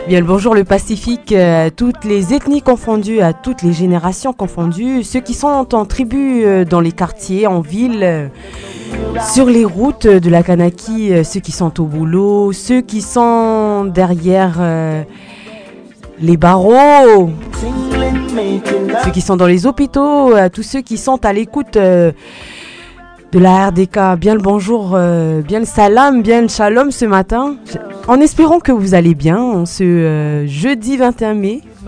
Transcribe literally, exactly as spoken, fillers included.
Bien le bonjour le Pacifique, à toutes les ethnies confondues, à toutes les générations confondues, ceux qui sont en tribu euh, dans les quartiers, en ville, euh, sur les routes de la Kanaki, euh, ceux qui sont au boulot, ceux qui sont derrière euh, les barreaux, ceux qui sont dans les hôpitaux, à tous ceux qui sont à l'écoute euh, de la R D K. Bien le bonjour, euh, bien le salam, bien le shalom ce matin. En espérant que vous allez bien, en ce euh, jeudi vingt et un mai.